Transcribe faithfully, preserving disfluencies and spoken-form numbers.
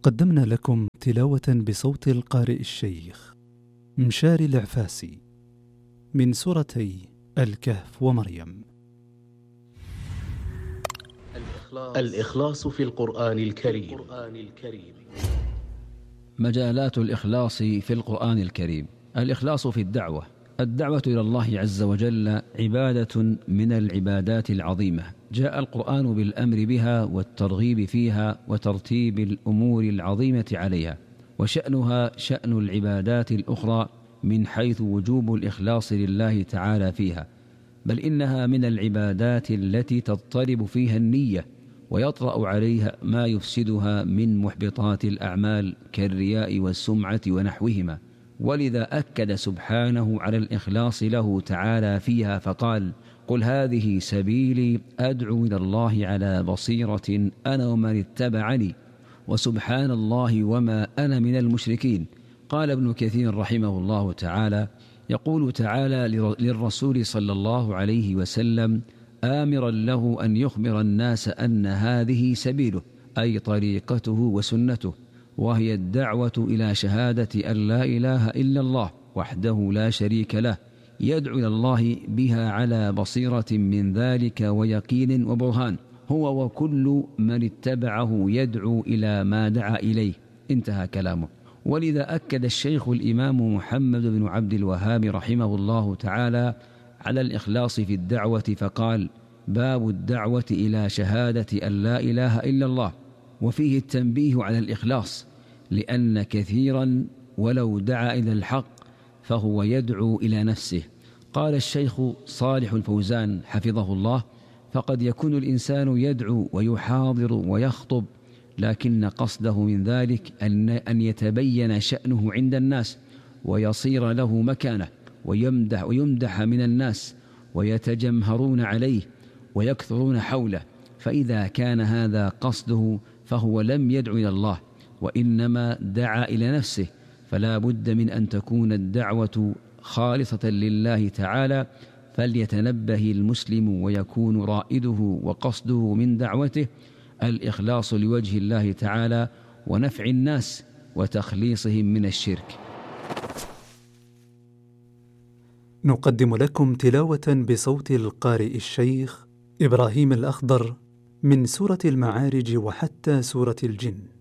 قدمنا لكم تلاوة بصوت القارئ الشيخ مشاري العفاسي من سورتي الكهف ومريم. الإخلاص في القرآن الكريم. مجالات الإخلاص في القرآن الكريم. الإخلاص في الدعوة. الدعوة إلى الله عز وجل عبادة من العبادات العظيمة، جاء القرآن بالأمر بها والترغيب فيها وترتيب الأمور العظيمة عليها، وشأنها شأن العبادات الأخرى من حيث وجوب الإخلاص لله تعالى فيها، بل إنها من العبادات التي تضطرب فيها النية ويطرأ عليها ما يفسدها من محبطات الأعمال كالرياء والسمعة ونحوهما. ولذا أكد سبحانه على الإخلاص له تعالى فيها فقال: قل هذه سبيلي أدعو إلى الله على بصيرة أنا ومن اتبعني وسبحان الله وما أنا من المشركين. قال ابن كثير رحمه الله تعالى: يقول تعالى للرسول صلى الله عليه وسلم آمرا له أن يخبر الناس أن هذه سبيله، أي طريقته وسنته، وهي الدعوة إلى شهادة أن لا إله إلا الله وحده لا شريك له، يدعو إلى الله بها على بصيرة من ذلك ويقين وبرهان، هو وكل من اتبعه يدعو إلى ما دعا إليه. انتهى كلامه. ولذا أكد الشيخ الإمام محمد بن عبد الوهاب رحمه الله تعالى على الإخلاص في الدعوة فقال: باب الدعوة إلى شهادة أن لا إله إلا الله. وفيه التنبيه على الإخلاص، لأن كثيرا ولو دعا إلى الحق فهو يدعو إلى نفسه. قال الشيخ صالح الفوزان حفظه الله: فقد يكون الإنسان يدعو ويحاضر ويخطب، لكن قصده من ذلك أن يتبين شأنه عند الناس ويصير له مكانة ويمدح, ويمدح من الناس ويتجمهرون عليه ويكثرون حوله، فإذا كان هذا قصده فهو لم يدعو إلى الله وإنما دعا إلى نفسه. فلا بد من أن تكون الدعوة خالصة لله تعالى، فليتنبه المسلم ويكون رائده وقصده من دعوته الإخلاص لوجه الله تعالى ونفع الناس وتخليصهم من الشرك. نقدم لكم تلاوة بصوت القارئ الشيخ إبراهيم الأخضر من سورة المعارج وحتى سورة الجن.